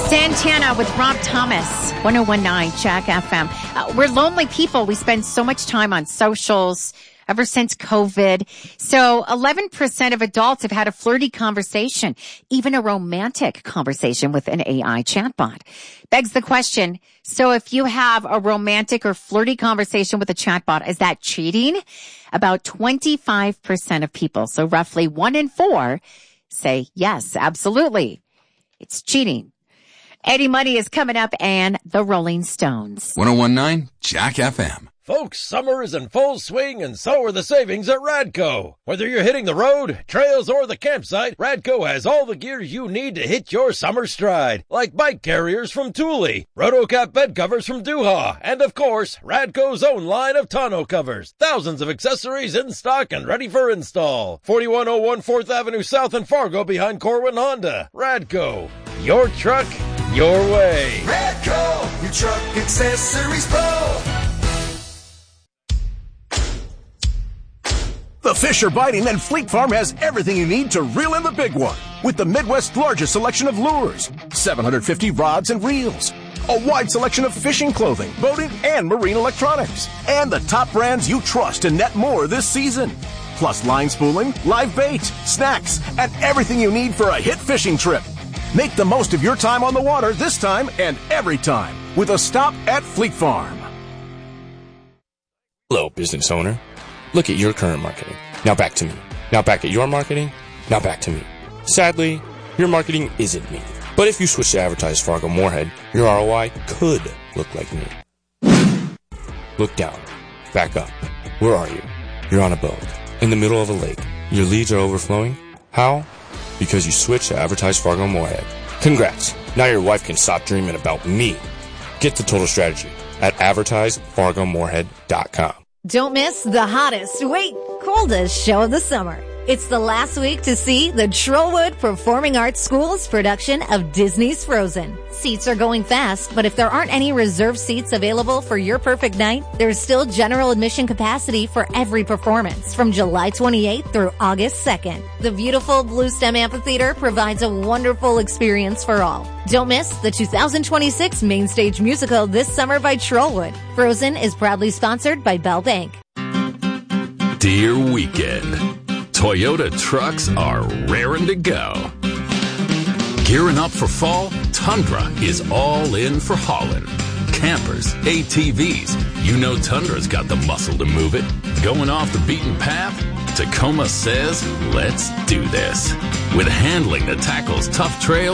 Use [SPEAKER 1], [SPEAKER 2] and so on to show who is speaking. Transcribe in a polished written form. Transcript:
[SPEAKER 1] Santana with Rob Thomas, 1019 Jack FM. We're lonely people. We spend so much time on socials ever since COVID. So 11% of adults have had a flirty conversation, even a romantic conversation with an AI chatbot. Begs the question, so if you have a romantic or flirty conversation with a chatbot, is that cheating? About 25% of people, so roughly 1 in 4, say yes, absolutely. It's cheating. Eddie Money is coming up and the Rolling Stones.
[SPEAKER 2] 1019 Jack FM.
[SPEAKER 3] Folks, summer is in full swing and so are the savings at Radco. Whether you're hitting the road, trails, or the campsite, Radco has all the gear you need to hit your summer stride. Like bike carriers from Thule, Rotocap bed covers from Duha, and of course, Radco's own line of tonneau covers. Thousands of accessories in stock and ready for install. 4101 4th Avenue South in Fargo behind Corwin Honda. Radco, your truck, your way.
[SPEAKER 4] Radco, your truck accessories pro.
[SPEAKER 5] The fish are biting and Fleet Farm has everything you need to reel in the big one. With the Midwest's largest selection of lures, 750 rods and reels, a wide selection of fishing clothing, boating, and marine electronics, and the top brands you trust to net more this season. Plus line spooling, live bait, snacks, and everything you need for a hit fishing trip. Make the most of your time on the water this time and every time with a stop at Fleet Farm.
[SPEAKER 6] Hello, business owner. Look at your current marketing. Now back to me. Now back at your marketing. Now back to me. Sadly, your marketing isn't me. But if you switch to advertise Fargo Moorhead, your ROI could look like me. Look down. Back up. Where are you? You're on a boat. In the middle of a lake. Your leads are overflowing. How? Because you switched to advertise Fargo Moorhead. Congrats. Now your wife can stop dreaming about me. Get the total strategy at advertisefargomoorhead.com.
[SPEAKER 7] Don't miss the hottest, coldest show of the summer. It's the last week to see the Trollwood Performing Arts School's production of Disney's Frozen. Seats are going fast, but if there aren't any reserved seats available for your perfect night, there's still general admission capacity for every performance from July 28th through August 2nd. The beautiful Blue Stem Amphitheater provides a wonderful experience for all. Don't miss the 2026 Main Stage Musical this summer by Trollwood. Frozen is proudly sponsored by Bell Bank.
[SPEAKER 2] Dear Weekend. Toyota trucks are raring to go. Gearing up for fall, Tundra is all in for hauling. Campers, ATVs, you know Tundra's got the muscle to move it. Going off the beaten path? Tacoma says, let's do this. With handling that tackles tough trails